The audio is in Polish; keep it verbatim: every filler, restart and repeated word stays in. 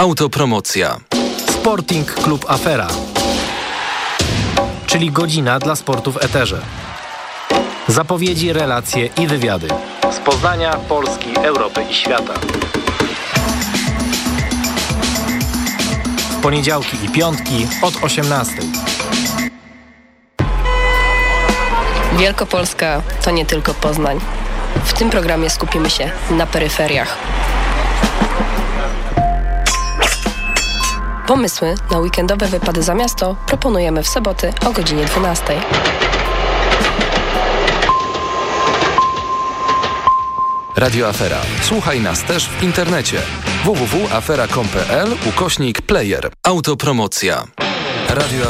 Autopromocja. Sporting Klub Afera, czyli godzina dla sportu w eterze. Zapowiedzi, relacje i wywiady z Poznania, Polski, Europy i świata. W poniedziałki i piątki od osiemnastej. Wielkopolska to nie tylko Poznań. W tym programie skupimy się na peryferiach. Pomysły na weekendowe wypady za miasto proponujemy w soboty o godzinie dwunastej. Radio Afera. Słuchaj nas też w internecie. w w w kropka afera kropka com kropka p l ukośnik player. Autopromocja. Radio